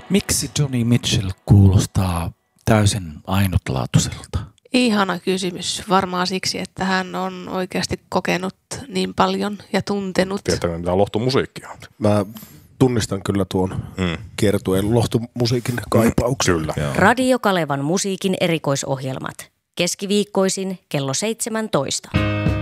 Miksi Joni Mitchell kuulostaa täysin ainutlaatuiselta? Ihana kysymys. Varmaan siksi, että hän on oikeasti kokenut niin paljon ja tuntenut. Tiedätkö, mitä lohtumusiikkia on? Mä tunnistan kyllä tuon kiertueen lohtumusiikin kaipauksen. Kyllä. Radio Kalevan musiikin erikoisohjelmat. Keskiviikkoisin kello 17.